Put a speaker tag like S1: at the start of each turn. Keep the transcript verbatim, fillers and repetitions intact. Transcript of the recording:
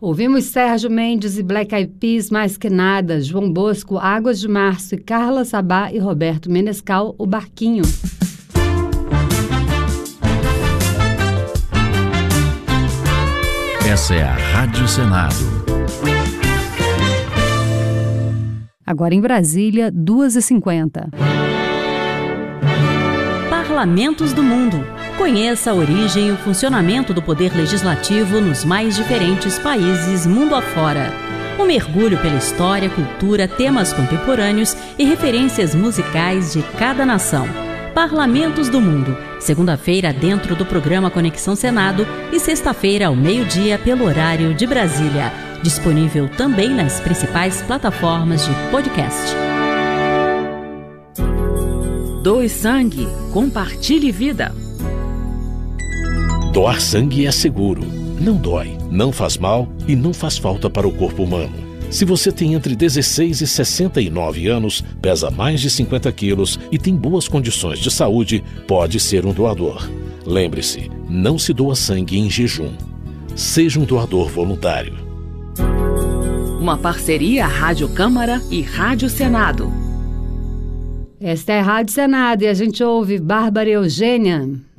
S1: Ouvimos Sérgio Mendes e Black Eyed Peas, Mais Que Nada, João Bosco, Águas de Março e Carla Sabá e Roberto Menescal, O Barquinho.
S2: Essa é a Rádio Senado.
S1: Agora em Brasília, duas e cinquenta.
S3: Parlamentos do Mundo. Conheça a origem e o funcionamento do poder legislativo nos mais diferentes países mundo afora. Um mergulho pela história, cultura, temas contemporâneos e referências musicais de cada nação. Parlamentos do Mundo. Segunda-feira dentro do programa Conexão Senado e sexta-feira ao meio-dia pelo horário de Brasília. Disponível também nas principais plataformas de podcast.
S4: Doe sangue, compartilhe vida.
S5: Doar sangue é seguro, não dói, não faz mal e não faz falta para o corpo humano. Se você tem entre dezesseis e sessenta e nove anos, pesa mais de cinquenta quilos e tem boas condições de saúde, pode ser um doador. Lembre-se, não se doa sangue em jejum. Seja um doador voluntário.
S4: Uma parceria Rádio Câmara e Rádio Senado.
S1: Esta é a Rádio Senado e a gente ouve Bárbara Eugênia.